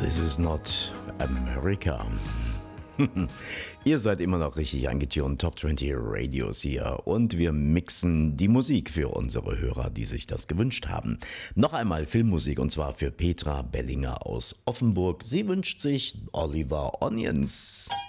This is not America. Ihr seid immer noch richtig eingetunt, Top 20 Radios hier und wir mixen die Musik für unsere Hörer, die sich das gewünscht haben. Noch einmal Filmmusik und zwar für Petra Bellinger aus Offenburg. Sie wünscht sich Oliver Onions.